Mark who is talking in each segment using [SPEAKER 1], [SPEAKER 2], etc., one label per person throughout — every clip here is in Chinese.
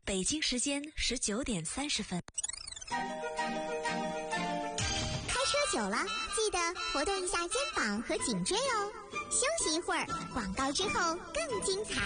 [SPEAKER 1] 北京时间19点30分。
[SPEAKER 2] 开车久了，记得活动一下肩膀和颈椎哦。休息一会儿，广告之后更精彩。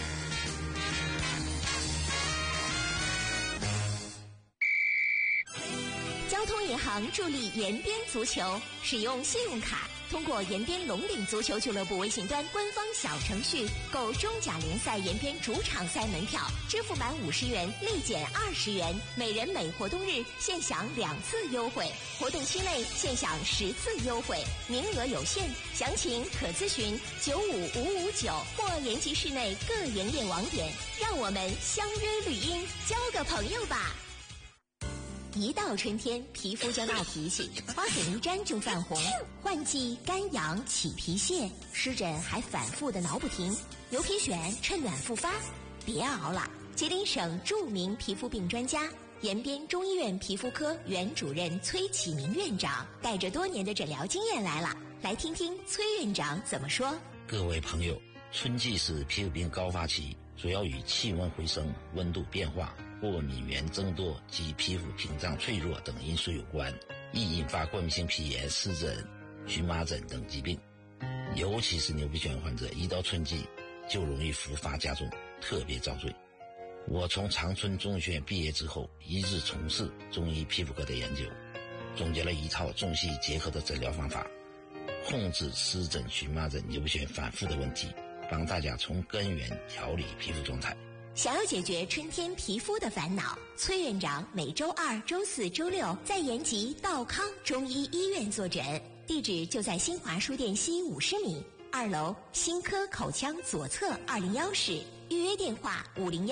[SPEAKER 3] 交通银行助力延边足球，使用信用卡通过延边龙岭足球俱乐部微信端官方小程序购中甲联赛延边主场赛门票，支付满50元立减20元，每人每活动日限享2次优惠，活动期内限享10次优惠，名额有限，详情可咨询95559或延吉市内各营业网点。让我们相约绿荫，交个朋友吧。一到春天，皮肤就闹脾气，花粉一沾就泛红，换季干痒起皮屑，湿疹还反复的挠不停，牛皮癣趁暖复发。别熬了，吉林省著名皮肤病专家、延边中医院皮肤科原主任崔启明院长带着多年的诊疗经验来了，来听听崔院长怎么说。
[SPEAKER 4] 各位朋友，春季是皮肤病高发期，主要与气温回升、温度变化、过敏源增多及皮肤屏障脆弱等因素有关，易引发过敏性皮炎、湿疹、荨麻疹等疾病。尤其是牛皮癣患者，一到春季就容易复发加重，特别遭罪。我从长春中医学院毕业之后，一直从事中医皮肤科的研究，总结了一套中西医结合的诊疗方法，控制湿疹、荨麻疹、牛皮癣反复的问题，帮大家从根源调理皮肤状态。
[SPEAKER 3] 想要解决春天皮肤的烦恼，崔院长每周2、周4、周6在延吉道康中医医院坐诊，地址就在新华书店西50米2楼新科口腔左侧201室，预约电话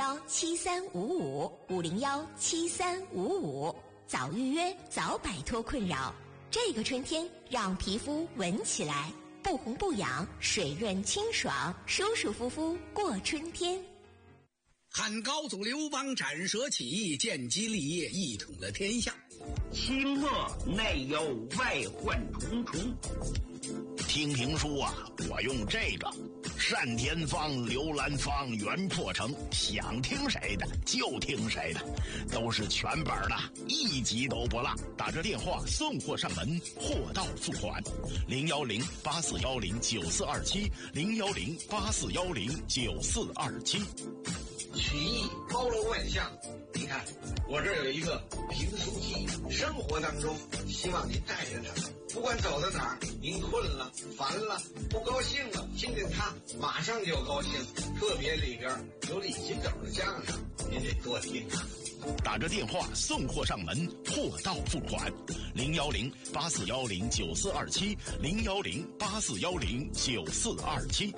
[SPEAKER 3] 5017355，5017355，早预约早摆脱困扰。这个春天让皮肤闻起来不红不痒，水润清爽，舒舒服服过春天。
[SPEAKER 5] 汉高祖刘邦斩蛇起义，建基立业，一统了天下。
[SPEAKER 6] 清末内忧外患重重。
[SPEAKER 7] 听评书啊，我用这个单田芳、刘兰芳、袁破城，想听谁的就听谁的，都是全本的，一集都不落。打着电话送货上门，货到付款。010-8410-9427，010-8410-9427。
[SPEAKER 8] 曲艺包罗万象，你看我这儿有一个评书机，生活当中希望您带着它，不管走到哪儿，您困了、烦了、不高兴了，听听它马上就高兴。特别里边有李金斗的相声，您得多听啊。
[SPEAKER 7] 打着电话送货上门，货到付款。010-8410-9427，010-8410-9427。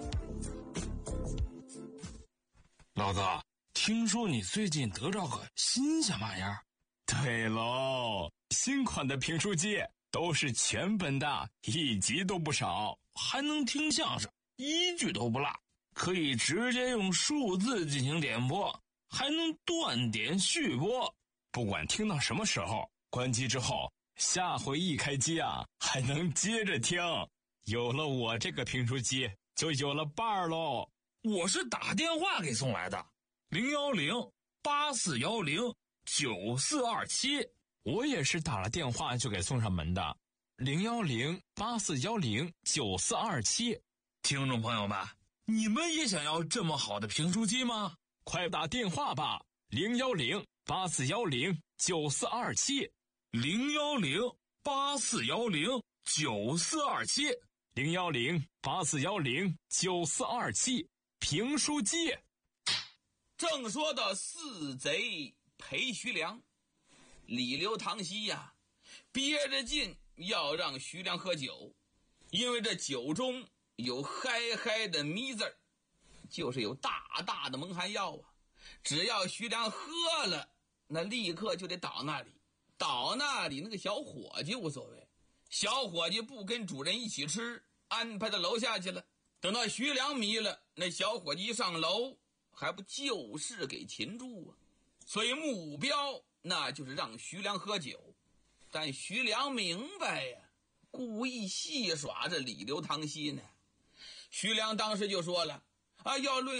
[SPEAKER 9] 老子听说你最近得着个新鲜玩意儿。对喽，新款的评书机都是全本的，一集都不少，还能听相声，一句都不落，可以直接用数字进行点播，还能断点续播，不管听到什么时候，关机之后下回一开机啊，还能接着听。有了我这个评书机，就有了伴儿喽。我是打电话给送来的，010-8410-9427。我也是打了电话就给送上门的，010-8410-9427。听众朋友们，你们也想要这么好的评书机吗？快打电话吧，010-8410-9427，010-8410-9427，评书机。
[SPEAKER 10] 正说到四贼裴徐良，李刘唐西呀，憋着劲要让徐良喝酒，因为这酒中有嗨嗨的迷字儿，就是有大大的蒙汗药啊。只要徐良喝了，那立刻就得倒那里，那个小伙计无所谓，小伙计不跟主人一起吃，安排到楼下去了。等到徐良迷了，那小伙计一上楼，还不就是给擒住啊？所以目标那就是让徐良喝酒。但徐良明白呀，故意戏耍着李刘唐西呢。徐良当时就说了啊，要论